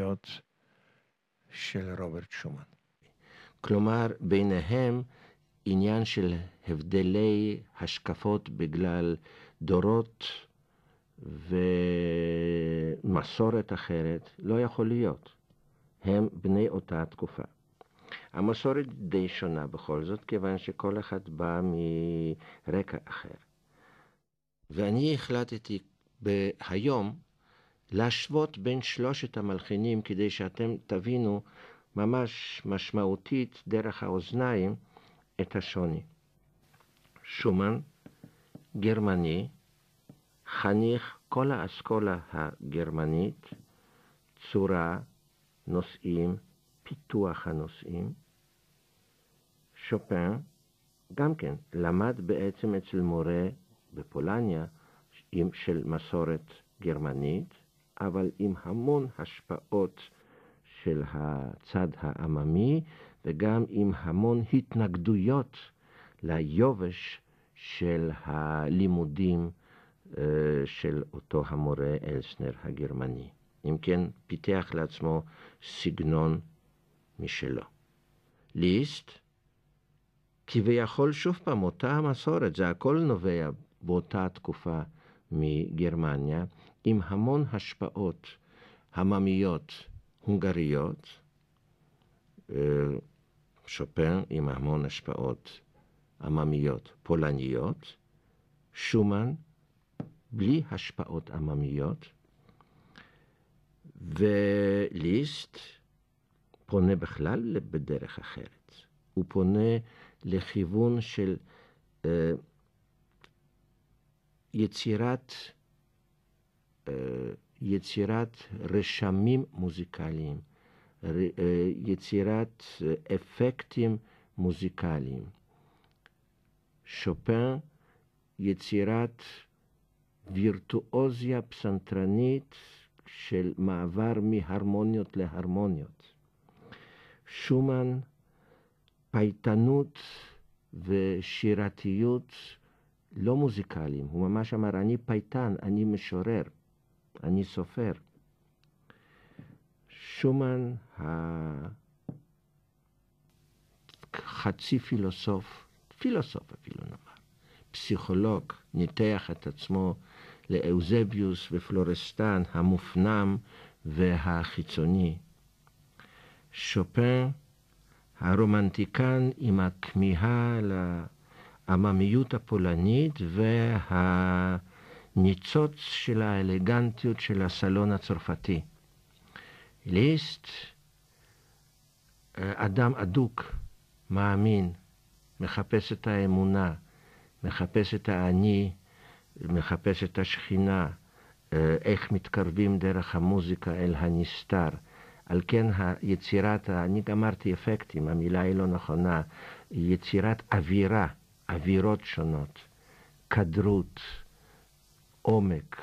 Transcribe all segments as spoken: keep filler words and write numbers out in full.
העממיות של רוברט שומן. כלומר, ביניהם עניין של הבדלי השקפות בגלל דורות ומסורת אחרת לא יכול להיות. הם בני אותה תקופה. המסורת די שונה בכל זאת, כיוון שכל אחד בא מרקע אחר. ואני החלטתי היום להשוות בין שלושת המלחינים כדי שאתם תבינו ממש משמעותית דרך האוזניים את השוני. שומן, גרמני, חניך כל האסכולה הגרמנית, צורה, נושאים, פיתוח הנושאים. שופן, גם כן, למד בעצם אצל מורה בפולניה של מסורת גרמנית, אבל עם המון השפעות של הצד העממי, וגם עם המון התנגדויות ליובש של הלימודים של אותו המורה אלסנר הגרמני. אם כן, פיתח לעצמו סגנון משלו. ליסט, כביכול שוב פעם אותה המסורת, זה הכל נובע באותה תקופה מגרמניה, עם המון השפעות עממיות הונגריות, שופן עם המון השפעות עממיות פולניות, שומן בלי השפעות עממיות, וליסט פונה בכלל בדרך אחרת. הוא פונה לכיוון של uh, יצירת, uh, יצירת רשמים מוזיקליים, uh, יצירת uh, אפקטים מוזיקליים. שופן, יצירת וירטואוזיה פסנתרנית של מעבר מהרמוניות להרמוניות. שומן, פייטנות ושירתיות לא מוזיקליים. הוא ממש אמר, אני פייטן, אני משורר, אני סופר. שומן, החצי פילוסוף, פילוסוף אפילו נאמר, פסיכולוג, ניתח את עצמו לאוזביוס ופלורסטן, המופנם והחיצוני. שופן, הרומנטיקן עם הכמיהה לעממיות הפולנית והניצוץ של האלגנטיות של הסלון הצרפתי. ליסט, אדם אדוק, מאמין, מחפש את האמונה, מחפש את האני, מחפש את השכינה, איך מתקרבים דרך המוזיקה אל הנסתר. על כן היצירת, אני אמרתי אפקטים, המילה היא לא נכונה, יצירת אווירה, אווירות שונות, קדרות, עומק.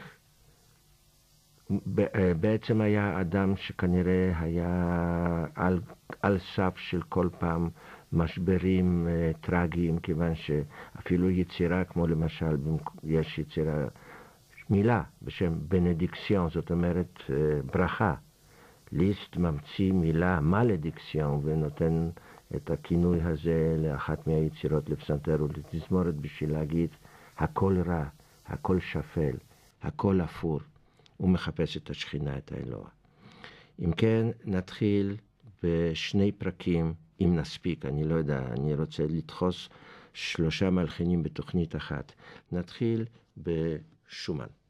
בעצם היה אדם שכנראה היה על, על סף של כל פעם משברים uh, טרגיים, כיוון שאפילו יצירה, כמו למשל, יש יצירה, מילה בשם בנדיקסיון, זאת אומרת uh, ברכה. ליסט ממציא מילה מלדיקסיון ונותן את הכינוי הזה לאחת מהיצירות לפסנתר ולתזמורת בשביל להגיד הכל רע, הכל שפל, הכל אפור. הוא מחפש את השכינה, את האלוה. אם כן, נתחיל בשני פרקים, אם נספיק, אני לא יודע, אני רוצה לדחוס שלושה מלחינים בתוכנית אחת. נתחיל בשומן.